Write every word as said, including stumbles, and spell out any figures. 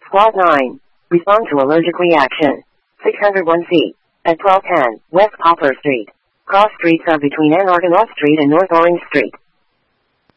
Squad nine. Respond to allergic reaction. six oh one C. At twelve ten, West Poplar Street. Cross streets are between Ann Argonaut Street and North Orange Street.